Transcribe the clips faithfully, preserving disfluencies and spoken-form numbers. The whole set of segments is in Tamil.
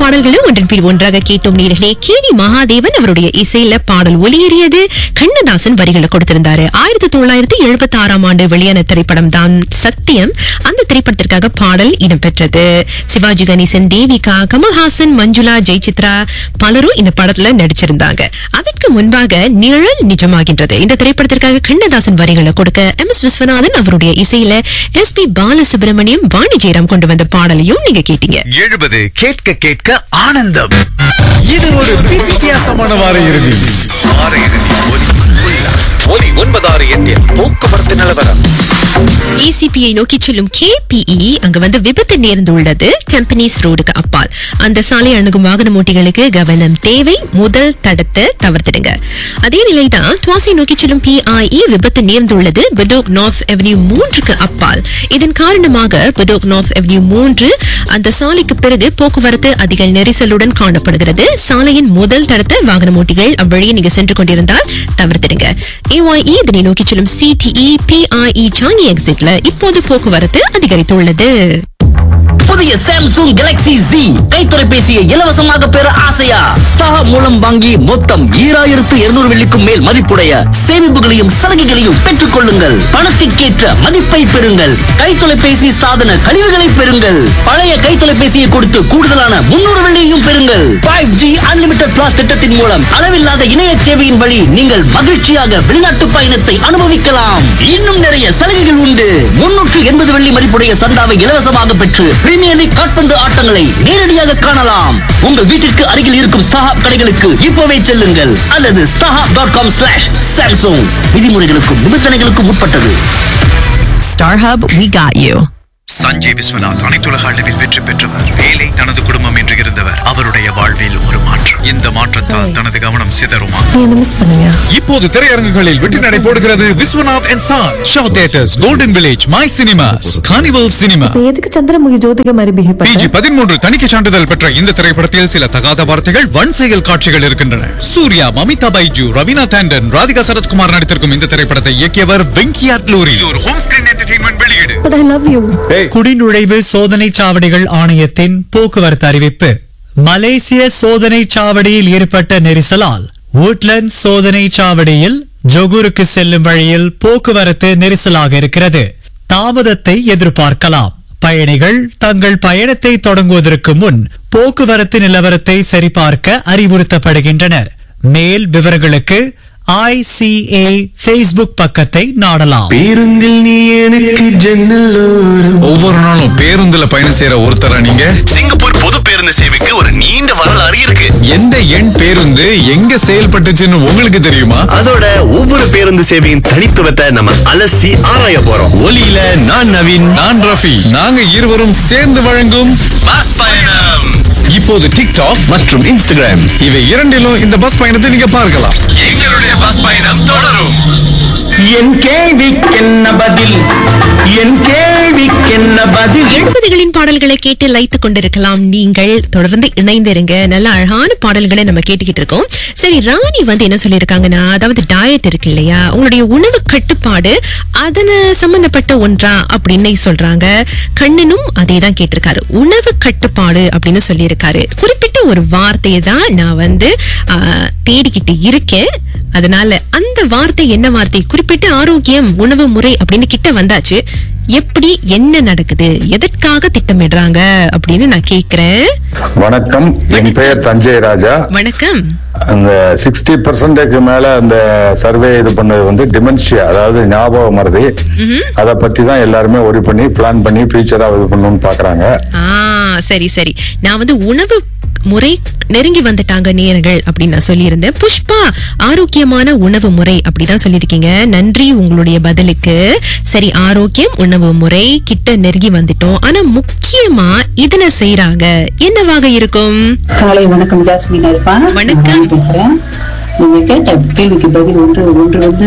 பாடல்களை ஒன்றின் பின் ஒன்றாக கேட்டோம் நேர்களே. கே வி மகாதேவன் அவருடைய இசையில பாடல் ஒலியேறியது. கண்ணதாசன் வரிகளை கொடுத்திருந்தாரு. ஆயிரத்தி தொள்ளாயிரத்தி எழுபத்தி ஆறாம் ஆண்டு வெளியான திரைப்படம் தான் சத்தியம். அந்த திரைப்படத்திற்காக பாடல் இடம்பெற்றது. சிவாஜி கணேசன், தேவிகா, கமல்ஹாசன், மஞ்சுளா, ஜெயசித்ரா பலரும் இந்த படத்துல நடிச்சிருந்தாங்க. அதற்கு முன்பாக நிழல் நிஜமாகின்றது இந்த திரைப்படத்திற்காக கண்ணதாசன் வரிகளை கொடுக்க எம் எஸ் விஸ்வநாதன் அவருடைய இசையில எஸ் பி பாலசுப்ரமணியம், வாணி ஜெயராம் கொண்டு வந்த பாடலையும் நீங்க கேட்டீங்க. எழுபது கேட்க கேட்க ஆனந்தம். இது ஒரு வித்தியாசமான வார இறுதி. வார இறுதி ஒலி ஒன்பதாறு எட்டில் போக்குவரத்து நிலவரம். ஏசிபியை நோக்கி செல்லும் கேபிஇ அங்க வந்து விபத்து நேர்ந்துள்ளது. டெம்பனீஸ் ரோடுக்கு அப்பால் அந்த சாலை அணுகும் வாகன ஓட்டிகளுக்கு கவனம் தேவை. முதல் தடத்தை தவிர்த்திடுங்க. அதே நிலைதான் துவாசி நோக்கி செல்லும் பிஐஇ விபத்து நேர்ந்துள்ளது. பெடோக் நார்த் அவென்யூ மூன்றுக்கு அப்பால். இதன் காரணமாக பெடோக் நார்த் அவென்யூ மூன்று அந்த சாலைக்கு பிறகு போக்குவரத்து அதிக நெரிசலுடன் காணப்படுகிறது. சாலையின் முதல் தடத்தை வாகன ஓட்டிகள் அவ்வழியே நீங்க சென்று கொண்டிருந்தால் தவிர்த்திடுங்க. ஏஒய்இ இதனை நோக்கி செல்லும் சிடிஇ பிஐஇ சாங்கி எக்ஸிட்ல இப்போது போக்குவரத்து அதிகரித்துள்ளது. புதிய சாம்சங் கேலக்ஸி Z கைத்தொலைபேசியை இலவசமாக பெற ஆசையா? ஸ்டார் மூலம் வாங்கி மொத்தம் ஈராயிரத்து இருநூறு வெள்ளிக்கும் மேல் மதிப்புடைய சேமிப்புகளையும் சலுகைகளையும் பெற்றுக் கொள்ளுங்கள். பணத்திற்கேற்ற மதிப்பை பெறுங்கள். கைத்தொலைபேசி சாதன கழிவுகளை பெறுங்கள். பழைய கைத்தொலைபேசியை கொடுத்து கூடுதலான முன்னூறு வெள்ளியையும் பெறுங்கள். ஃபைவ் ஜி அன்லிமிட்டட் பிளாஸ் திட்டத்தின் மூலம் அளவில்லாத இணைய சேவையின் வழி நீங்கள் மகிழ்ச்சியாக வெளிநாட்டு பயணத்தை அனுபவிக்கலாம். இன்னும் நிறைய சலுகைகள் உண்டு. முன்னூற்று எண்பது வெள்ளி மதிப்புடைய சந்தாவை இலவசமாக பெற்று பிரீமியர் லீக் கால்பந்து ஆட்டங்களை நேரடியாக காணலாம். உங்கள் வீட்டிற்கு அருகில் இருக்கும் ஸ்டார் கடைகளுக்கு இப்போவே செல்லுங்கள் அல்லது star dot com slash Samsung. விதிமுறைகளுக்கும் நிபந்தனைகளுக்கும் உட்பட்டது. Star Hub, we got you. Sanjay Viswanath அனைத்துலக அளவில் வெற்றி பெற்றவர். வேலை தனது குடும்பம் என்று இருந்தவர். அவருடைய வாழ்வில் ஒரு மாற்றம். இந்த மாற்றத்தால் தனது கவனம் சிதறுமா? இப்போது திரையரங்குகளில் வெற்றி நடை போடுகிறது Viswanath and son show theatres, golden village, my cinemas, carnival cinema. எதுக்கு சந்திரமுகி ஜோதிகா மாதிரி பிஹேவ் பண்ற? பிஜி பதிமூன்று தணிக்கை சான்றிதழ் பெற்ற இந்த திரைப்படத்தில் சில தகாத வார்த்தைகள், வன் செயல் காட்சிகள் இருக்கின்றன. சூர்யா, மமிதா பைஜு, ரவீனா தாண்டன், ராதிகா சரத்குமார் நடித்திருக்கும் இந்த திரைப்படத்தை இயக்கியவர் வெங்கி அட்லூரி. இது ஒரு ஹோம் ஸ்கிரீன் என்டர்டெயின்மென்ட் வெளியீடு. But I love you. குடிநுழைவு சோதனை சாவடிகள் ஆணையத்தின் போக்குவரத்து அறிவிப்பு. மலேசிய சோதனை சாவடியில் ஏற்பட்ட நெரிசலால் woodlands சோதனை சாவடியில் ஜொகூருக்கு செல்லும் வழியில் போக்குவரத்து நெரிசலாக இருக்கிறது. தாமதத்தை எதிர்பார்க்கலாம். பயணிகள் தங்கள் பயணத்தை தொடங்குவதற்கு முன் போக்குவரத்து நிலவரத்தை சரிபார்க்க அறிவுறுத்தப்படுகின்றனர். மேல் விவரங்களுக்கு ஐ சி ஏ ஃபேஸ்புக் பக்கத்தை நாடலாம். பேருந்தில் நீ எனக்கு ஜன்னலோரம். ஒவ்வொரு நாளும் பேருந்துல பயணம் செய்யற ஒருத்தரா நீங்க? சிங்கப்பூர் பொது பேருந்து சேவைக்கு ஒரு நீண்ட வரலாறு இருக்கு. எந்த எண் பேருந்து எங்க செயல்பட்டுச்சுன்னு உங்களுக்கு தெரியுமா? அதோட ஒவ்வொரு பேருந்து சேவையின் தனித்துவத்தை நம்ம அலசி ஆராய போறோம். ஒலியில நான் நவீன், நான் ரஃபி. நாங்க இருவரும் சேர்ந்து வழங்கும் பஸ் பயணம். இப்போது டிக்டாக் மற்றும் இன்ஸ்டாகிராம் இவை இரண்டிலும் இந்த பஸ் பயணத்தை நீங்க பார்க்கலாம். எங்களுடைய பஸ் பயணம் தொடரும். என் கேள்விக்கென்ன பதில், என் கேள்விக்கென்ன பதில். எழுபதுகளின் பாடல்களை கேட்டு லைத்துக் கொண்டிருக்கலாம். நீங்கள் தொடர்ந்து இணைந்திருங்க. நல்ல அழகான பாடல்களை நம்ம கேட்டுக்கிட்டு இருக்கோம். சரி, ராணி வந்து என்ன சொல்லியிருக்காங்கன்னா, அதாவது டயட் இருக்கு இல்லையா, உங்களுடைய உணவு கட்டுப்பாடு அதன சம்பந்தப்பட்ட ஒன்றா அப்படின்னு சொல்றாங்க. கண்ணனும் அதே தான் கேட்டிருக்காரு. உணவு கட்டுப்பாடு அப்படின்னு சொல்லியிருக்காரு. குறிப்பிட்ட ஒரு வார்த்தையை தான் நான் வந்து தேடிக்கிட்டு இருக்கேன். அதனால அந்த வார்த்தை என்ன வார்த்தை? குறிப்பிட்ட ஆரோக்கியம், உணவு முறை அப்படின்னு கிட்ட வந்தாச்சு. எப்படி, என்ன நடக்குது, எதற்காக திட்டமிடுறாங்க அப்படின்னு நான் கேக்குறேன். வணக்கம், என் பெயர் தஞ்சை ராஜா. வணக்கம். அந்த சிக்ஸ்டி பர்சன்டேஜ் மேல அந்த சர்வே இது பண்ணது வந்து டிமென்ஷியா, அதாவது ஞாபக மறதி. அத பத்தி தான் எல்லாருமே ஒரி பண்ணி பிளான் பண்ணி ஃபியூச்சரா இது பண்ணணும்னு பாக்குறாங்க. சரி சரி, நான் வந்து உணவு முறை நெருங்கி வந்துட்டாங்க நேர்கள் அப்படின்னு நான் சொல்லியிருந்தேன். புஷ்பா, ஆரோக்கியமான உணவு முறை அப்படிதான் சொல்லியிருக்கீங்க. நன்றி உங்களுடைய பதிலுக்கு. சரி, ஆரோக்கியம், உணவு முறை கிட்ட நெருங்கி வந்துட்டோம். ஆனா முக்கியமா இதனை செய்யறாங்க என்னவாக இருக்கும்? காலை வணக்கம், ஜாஸ்மின் இருப்பா. வணக்கம், பேசுறேன். நீங்க கேட்ட கேள்விக்கு பதில் ஒன்று ஒன்று வந்து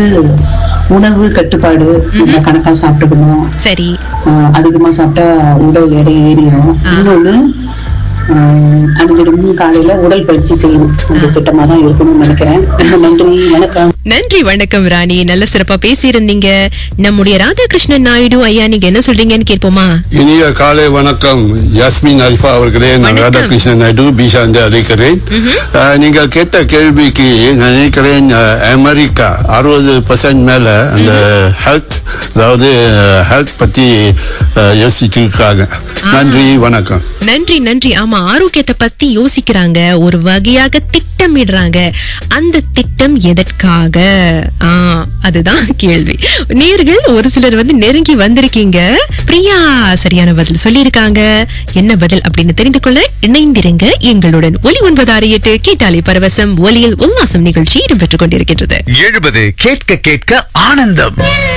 உணவு கட்டுப்பாடு. கணக்கா சாப்பிட்டுக்கணும். சரி, அதிகமா சாப்பிட்டா உடல் எடை ஏறிடும். இன்னொன்னு அன்றிடமும் காலையில உடல் பயிற்சி செய்யணும் அந்த திட்டமா தான் இருக்கணும்னு நினைக்கிறேன். ரொம்ப நன்றி, வணக்கம். நன்றி, வணக்கம் ராணி. நல்ல சிறப்பா பேசியிருந்தீங்க. நம்முடைய ராதாகிருஷ்ணன் நாயுடு ஐயா, நீங்க என்ன சொல்றீங்கன்னு கேட்போமா? இனிய காலை வணக்கம் யாஸ்மின் அல்ஃபா அவர்களே. நான் ராதாகிருஷ்ணன் நாயுடு பீஷாந்து அழைக்கிறேன். நீங்கள் கேட்ட கேள்விக்கு நான் நினைக்கிறேன் அமெரிக்கா அறுபது பர்சன்ட் மேல அந்த ஹெல்த், அதாவது ஹெல்த் பத்தி யோசிச்சு இருக்காங்க. நன்றி, வணக்கம். நன்றி நன்றி. ஆமா, ஆரோக்கியத்தை பத்தி யோசிக்கிறாங்க, ஒரு வகையாக திட்டமிடுறாங்க. அந்த திட்டம் எதற்காக? ஆ, அதுதான் கேள்வி. நேர்கள் ஒரு சிலர் வந்து நெருங்கி வந்திருக்கீங்க. பிரியா சரியான பதில் சொல்லியிருக்காங்க. என்ன பதில் அப்படின்னு தெரிந்து கொள்ள இணைந்திருங்க எங்களுடன். ஒலி ஒன்பது ஆறு எட்டு கேட்டாலே பரவசம், ஒலியில் உல்லாசம் நிகழ்ச்சி இடம்பெற்றுக் கொண்டிருக்கின்றது. எழுபது கேட்க கேட்க ஆனந்தம்.